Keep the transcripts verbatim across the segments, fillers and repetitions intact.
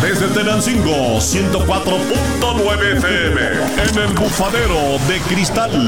Desde Tenancingo, ciento cuatro punto nueve F M. En el bufadero de cristal.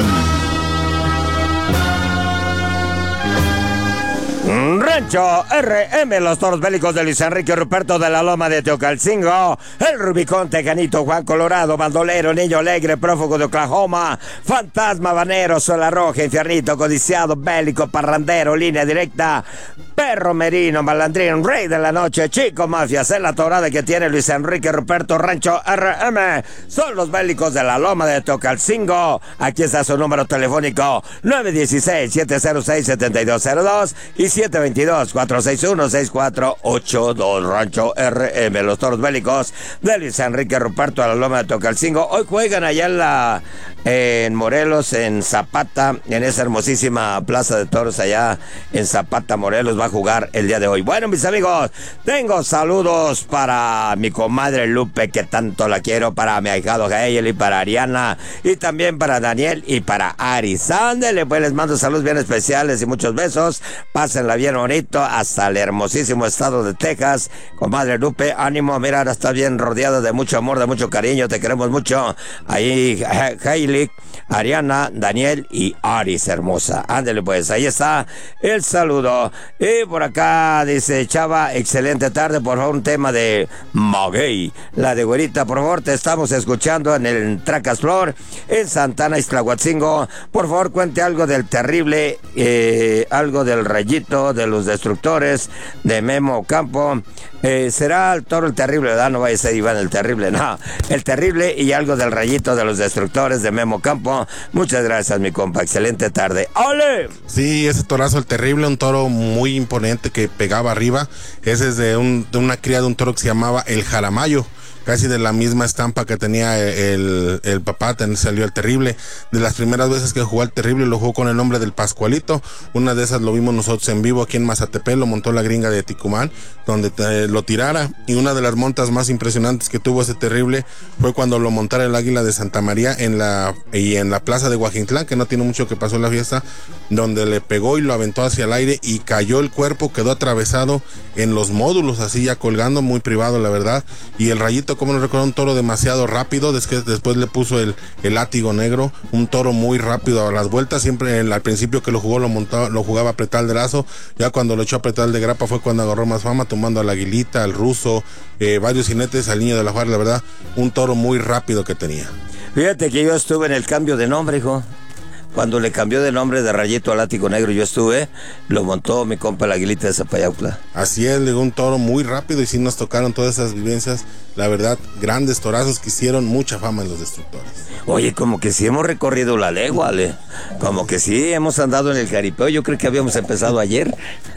Rancho R M, los toros bélicos de Luis Enrique Ruperto de la Loma de Teocalcingo, el Rubicón Tecanito, Juan Colorado, bandolero, niño alegre, prófugo de Oklahoma, fantasma banero, sola roja, infiernito, codiciado, bélico, parrandero, línea directa, perro merino, malandrín, rey de la noche, chico mafias, es la torada que tiene Luis Enrique Ruperto. Rancho R M, son los bélicos de la Loma de Teocalcingo. Aquí está su número telefónico, nueve uno seis, siete cero seis, siete dos cero dos y siete dos dos, cuatro seis uno, seis cuatro ocho dos. Rancho R M, los toros bélicos de Luis Enrique Ruperto a la Loma de Teocalcingo. Hoy juegan allá en la en Morelos, en Zapata, en esa hermosísima plaza de toros allá en Zapata, Morelos. Va a jugar el día de hoy. Bueno, mis amigos, tengo saludos para mi comadre Lupe, que tanto la quiero, para mi ahijado Gael y para Ariana, y también para Daniel y para Aris. Ándele, pues les mando saludos bien especiales y muchos besos. Pásenla bien bonito hasta el hermosísimo estado de Texas. Comadre Lupe, ánimo, mira, ahora estás bien rodeada de mucho amor, de mucho cariño, te queremos mucho. Ahí, Hailey, Ariana, Daniel y Aris, hermosa. Ándele, pues, ahí está el saludo. Y por acá dice Chava, excelente tarde, por favor, un tema de Maguey, la de güerita, por favor, te estamos escuchando en el Tracas Flor, en Santana, Iztlahuatzingo. Por favor, cuente algo del terrible, eh, algo del rayito, de los destructores, de Memo Campo. Eh, será el toro el terrible, ¿verdad? No vaya a ser Iván el terrible, no. El terrible y algo del rayito de los destructores de Memo Campo. Muchas gracias, mi compa. Excelente tarde. ¡Ole! Sí, ese torazo el terrible, un toro muy imponente que pegaba arriba. Ese es de, un, de una cría de un toro que se llamaba el Jaramayo. Casi de la misma estampa que tenía el, el papá, salió el terrible. De las primeras veces que jugó el terrible, lo jugó con el nombre del Pascualito. Una de esas lo vimos nosotros en vivo aquí en Mazatepec, lo montó la gringa de Ticumán, donde te, lo tirara. Y una de las montas más impresionantes que tuvo ese terrible fue cuando lo montara el Águila de Santa María en la, y en la plaza de Guajintlán, que no tiene mucho que pasó en la fiesta, donde le pegó y lo aventó hacia el aire y cayó el cuerpo, quedó atravesado en los módulos, así ya colgando, muy privado la verdad. Y el rayito, como no recuerdo, un toro demasiado rápido, después, después le puso el, el látigo negro, un toro muy rápido a las vueltas. Siempre el, al principio que lo jugó lo montaba, lo jugaba a apretar de lazo, ya cuando lo echó a apretar de grapa fue cuando agarró más fama, tomando al Aguilita, al Ruso, eh, varios jinetes, al Niño de la Juárez. La verdad, un toro muy rápido que tenía. Fíjate que yo estuve en el cambio de nombre, hijo. Cuando le cambió de nombre de Rayito a Látigo Negro, yo estuve, lo montó mi compa el Aguilita de Zapayautla. Así es, le dio un toro muy rápido y sí nos tocaron todas esas vivencias. La verdad, grandes torazos que hicieron mucha fama en los destructores. Oye, como que sí hemos recorrido la legua, Ale. Como que sí hemos andado en el jaripeo. Yo creo que habíamos empezado ayer.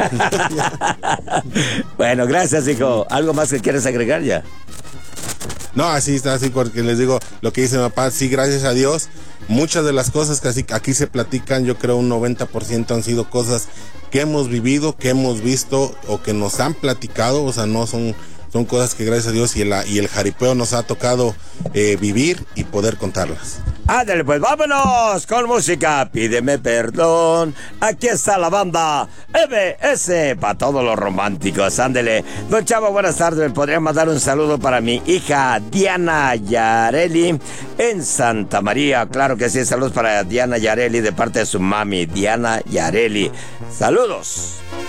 Bueno, gracias, hijo. ¿Algo más que quieres agregar ya? No, así está, así porque les digo lo que dice mi papá, sí, gracias a Dios. Muchas de las cosas que así, aquí se platican, yo creo un noventa por ciento han sido cosas que hemos vivido, que hemos visto o que nos han platicado, o sea, no son, son cosas que gracias a Dios y el, y el jaripeo nos ha tocado eh, vivir y poder contarlas. Ándale, pues vámonos con música. Pídeme perdón. Aquí está la banda M S para todos los románticos. Ándale. Don Chavo, buenas tardes. ¿Me podría mandar un saludo para mi hija Diana Yareli en Santa María? Claro que sí. Saludos para Diana Yareli de parte de su mami, Diana Yareli. Saludos.